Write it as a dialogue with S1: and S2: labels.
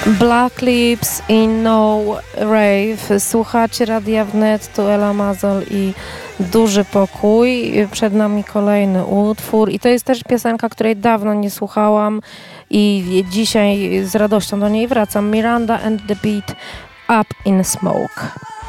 S1: Black Lips i No Rave. Słuchacie Radia Wnet, tu Ela Mazol i Duży Pokój. Przed nami kolejny utwór i to jest też piosenka, której dawno nie słuchałam i dzisiaj z radością do niej wracam. Miranda and the Beat, Up in Smoke.